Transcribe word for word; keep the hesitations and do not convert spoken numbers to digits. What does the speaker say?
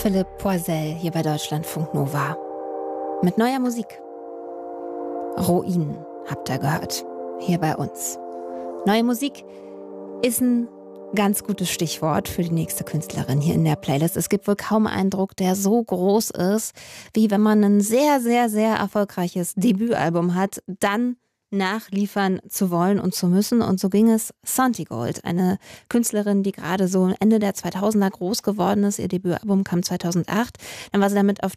Philipp Poisel hier bei Deutschlandfunk Nova. Mit neuer Musik. Ruinen habt ihr gehört. Hier bei uns. Neue Musik ist ein ganz gutes Stichwort für die nächste Künstlerin hier in der Playlist. Es gibt wohl kaum einen Druck, der so groß ist, wie wenn man ein sehr, sehr, sehr erfolgreiches Debütalbum hat, dann nachliefern zu wollen und zu müssen. Und so ging es Santigold, eine Künstlerin, die gerade so Ende der zweitausender groß geworden ist. Ihr Debütalbum kam zweitausendacht. Dann war sie damit auf